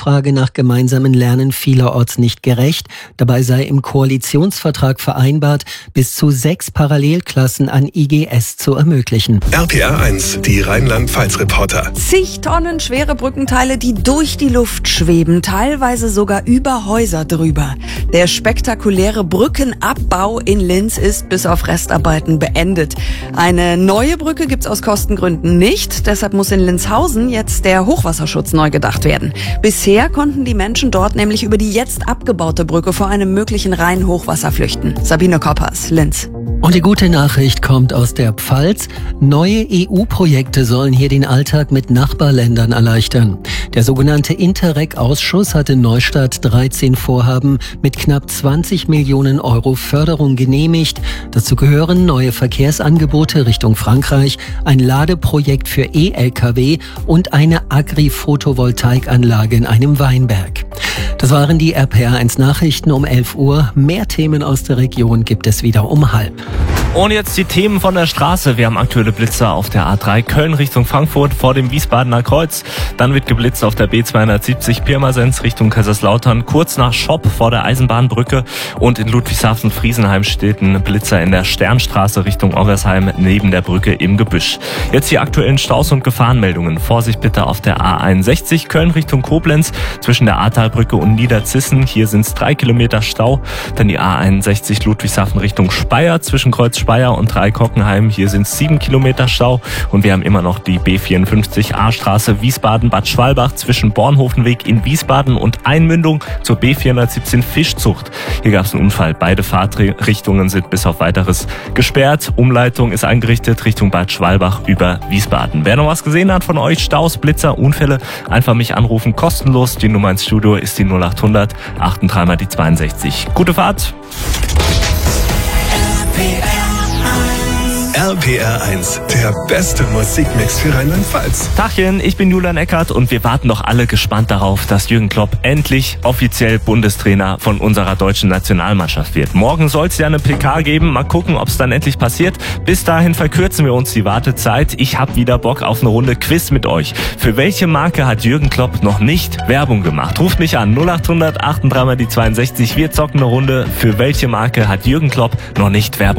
Umfrage nach gemeinsamen Lernen vielerorts nicht gerecht. Dabei sei im Koalitionsvertrag vereinbart, bis zu 6 Parallelklassen an IGS zu ermöglichen. RPR1, die Rheinland-Pfalz-Reporter. Zig Tonnen schwere Brückenteile, die durch die Luft schweben, teilweise sogar über Häuser drüber. Der spektakuläre Brückenabbau in Linz ist bis auf Restarbeiten beendet. Eine neue Brücke gibt's aus Kostengründen nicht, deshalb muss in Linzhausen jetzt der Hochwasserschutz neu gedacht werden. Bisher konnten die Menschen dort nämlich über die jetzt abgebaute Brücke vor einem möglichen Rhein-Hochwasser flüchten. Sabine Koppers, Linz. Und die gute Nachricht kommt aus der Pfalz. Neue EU-Projekte sollen hier den Alltag mit Nachbarländern erleichtern. Der sogenannte Interreg-Ausschuss hat in Neustadt 13 Vorhaben mit knapp 20 Millionen Euro Förderung genehmigt. Dazu gehören neue Verkehrsangebote Richtung Frankreich, ein Ladeprojekt für E-Lkw und eine Agri-Photovoltaikanlage in einem Weinberg. Das waren die RPR1 Nachrichten um 11 Uhr. Mehr Themen aus der Region gibt es wieder um 12:30. Und jetzt die Themen von der Straße. Wir haben aktuelle Blitzer auf der A3 Köln Richtung Frankfurt vor dem Wiesbadener Kreuz. Dann wird geblitzt auf der B270 Pirmasens Richtung Kaiserslautern, kurz nach Schopp vor der Eisenbahnbrücke. Und in Ludwigshafen-Friesenheim steht ein Blitzer in der Sternstraße Richtung Oggersheim neben der Brücke im Gebüsch. Jetzt die aktuellen Staus- und Gefahrenmeldungen. Vorsicht bitte auf der A61 Köln Richtung Koblenz zwischen der Ahrtalbrücke und Niederzissen. Hier sind es 3 Kilometer Stau. Dann die A61 Ludwigshafen Richtung Speyer zwischen Kreuz Speyer und Dreikockenheim. Hier sind es 7 Kilometer Stau. Und wir haben immer noch die B54 A-Straße Wiesbaden-Bad Schwalbach zwischen Bornhofenweg in Wiesbaden und Einmündung zur B417 Fischzucht. Hier gab es einen Unfall. Beide Fahrtrichtungen sind bis auf Weiteres gesperrt. Umleitung ist eingerichtet Richtung Bad Schwalbach über Wiesbaden. Wer noch was gesehen hat von euch, Staus, Blitzer, Unfälle, einfach mich anrufen, kostenlos. Die Nummer ins Studio ist die 0800 83 mal die 62. Gute Fahrt! RPR1, der beste Musikmix für Rheinland-Pfalz. Tachchen, ich bin Julian Eckert und wir warten doch alle gespannt darauf, dass Jürgen Klopp endlich offiziell Bundestrainer von unserer deutschen Nationalmannschaft wird. Morgen soll es ja eine PK geben, mal gucken, ob es dann endlich passiert. Bis dahin verkürzen wir uns die Wartezeit. Ich habe wieder Bock auf eine Runde Quiz mit euch. Für welche Marke hat Jürgen Klopp noch nicht Werbung gemacht? Ruft mich an, 0800 83 mal die 62. Wir zocken eine Runde. Für welche Marke hat Jürgen Klopp noch nicht Werbung